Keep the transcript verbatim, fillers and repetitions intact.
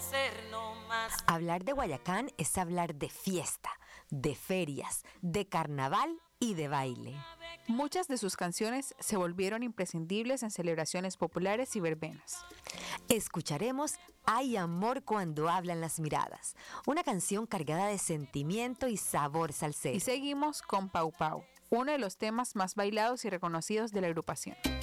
Hablar de Guayacán es hablar de fiesta, de ferias, de carnaval y de baile. Muchas de sus canciones se volvieron imprescindibles en celebraciones populares y verbenas. Escucharemos Hay amor cuando hablan las miradas, una canción cargada de sentimiento y sabor salsero. Y seguimos con Pau Pau, uno de los temas más bailados y reconocidos de la agrupación.